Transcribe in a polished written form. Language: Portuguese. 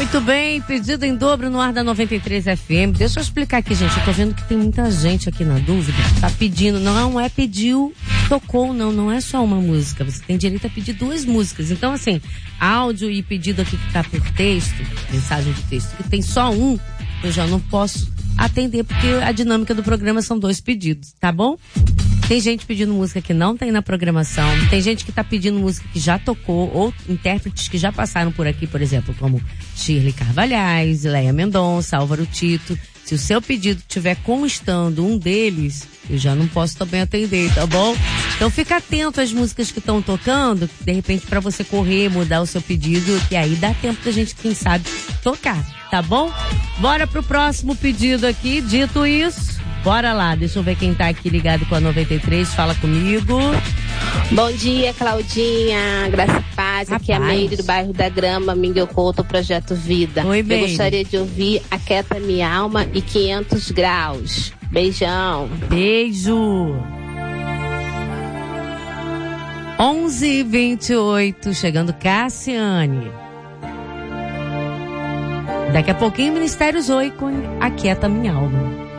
Muito bem, pedido em dobro no ar da 93 FM. Deixa eu explicar aqui, gente. Eu tô vendo que tem muita gente aqui na dúvida. Tá pedindo, não é pediu, tocou, não é só uma música. Você tem direito a pedir 2 músicas. Então, assim, áudio e pedido aqui que tá por texto, mensagem de texto, que tem só um, eu já não posso atender, porque a dinâmica do programa são 2 pedidos, tá bom? Tem gente pedindo música que não tem na programação, tem gente que tá pedindo música que já tocou, ou intérpretes que já passaram por aqui, por exemplo, como Shirley Carvalhais, Léa Mendonça, Álvaro Tito. Se o seu pedido tiver constando um deles, eu já não posso também atender, tá bom? Então fica atento às músicas que estão tocando, de repente para você correr, mudar o seu pedido, que aí dá tempo da gente, quem sabe, tocar, tá bom? Bora pro próximo pedido aqui. Dito isso, bora lá, deixa eu ver quem tá aqui ligado com a 93, fala comigo. Bom dia, Claudinha, Graça e Paz, aqui é a Meire do bairro da Grama, Miguel Couto, Projeto Vida. Oi, Meire. Eu gostaria de ouvir Aquieta Minha Alma e 500 Graus. Beijão. Beijo. 11h28, chegando Cassiane. Daqui a pouquinho, Ministério Zoe com Aquieta Minha Alma.